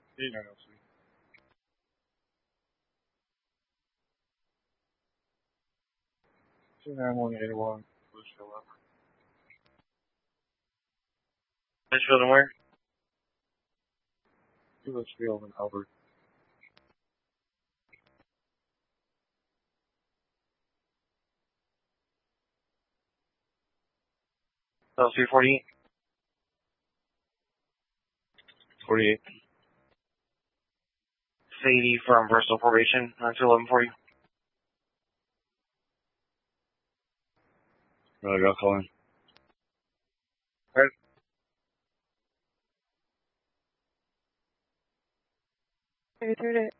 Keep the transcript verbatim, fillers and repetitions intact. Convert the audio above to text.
eight nine oh three. two nine one eight one, Litchfield up. Litchfield and where? Litchfield and Albert. L three forty-eight. forty-eight. Sadie from personal probation, nine two eleven forty. Right, I'll call in. Right. I heard it.